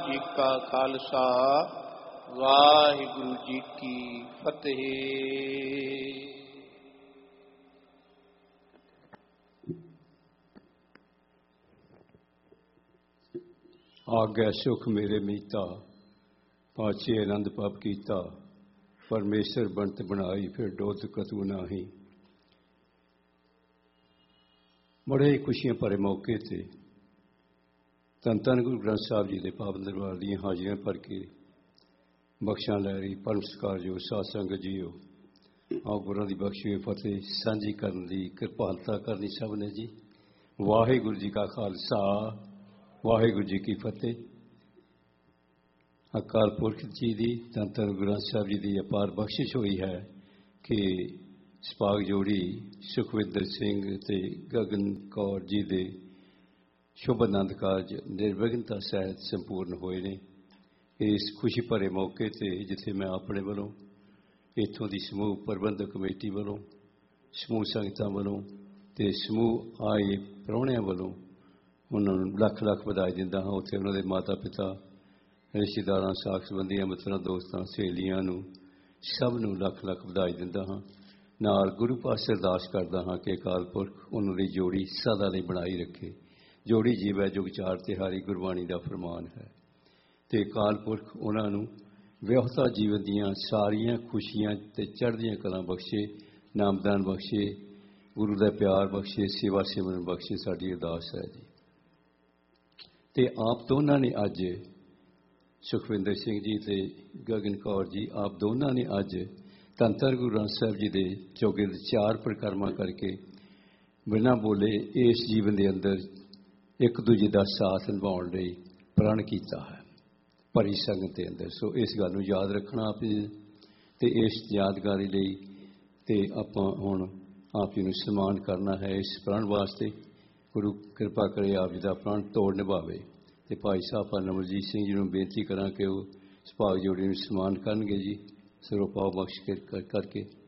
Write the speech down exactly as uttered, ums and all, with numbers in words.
जी का खालसा वाहिगुरु जी की फतेह। आगे सुख मेरे मीता, पाछे आनंद पाप कीता, परमेश्वर बनत बनाई फिर डोद कतू नाही। बड़े खुशियां भरे मौके से धन धन गुरु ग्रंथ साहब जी के पावन दरबार दी हाजिरियां भर के बख्शा लै रही परम सत्कार जो साध संगत जीओ, आओ गुरुओं की बख्शी फतेह सांझी करने की कृपालता करनी सब ने जी। वाहिगुरु जी का खालसा वाहिगुरु जी की फतेह। अकाल पुरख जी की धन धन गुरु ग्रंथ साहब जी की अपार बख्शिश हुई है कि सपाग जोड़ी सुखविंदर सिंह ते गगन कौर जी दे शुभ आनंद कारज निर्विघ्नता सहित संपूर्ण होए ने। इस खुशी भरे मौके ते जिथे मैं अपने वालों इत्थों की समूह प्रबंधक कमेटी वालों समूह संगतां वालों ते समूह आए प्राहुणियां वालों उन्होंने लख लख बधाई दिंदा हाँ। उत्थे उन्होंने माता पिता रिश्तेदारां साख संबंधियां मित्रां दोस्तां सहेलियां नूं सब नूं लख लख बधाई दिंदा हाँ। नाल गुरु पास अरदास करदा हाँ कि अकाल पुरख उन्हां दी जोड़ी सदा लई बनाई रखे। जोड़ी जीवै जुग चार तिहारी गुरबाणी का फरमान है ते अकाल पुरख उन्हां नूं विआहता जीवन दीयां सारियां खुशियां ते चढ़दियां कलां बख्शे, नामदान बख्शे, गुरु दा प्यार बख्शे, सेवा सिमरन बख्शे। साडी अरदास है जी। ते आप दोनों ने अज सुखविंदर सिंह जी ते गगन कौर जी आप दोनों ने अज धन धन गुरु ग्रंथ साहब जी के चौगिर्द चार परिक्रमा करके बिना बोले इस जीवन के अंदर एक दूजे का साथ निभाने लई प्रण किया है भरी संगत के अंदर। सो इस गल नूं याद रखना आप जी ते इस यादगारी लई ते आपां हुण आप जी नूं सम्मान करना है। इस प्रण वास्ते गुरु कृपा करे आप जी का प्रण तोड़ निभावे ते भाई साहब नमलजीत सिंह जी नूं बेनती करा कि वो सभाग जोड़ी नूं सम्मान करनगे जी। सिरों पाव बख्श कर करके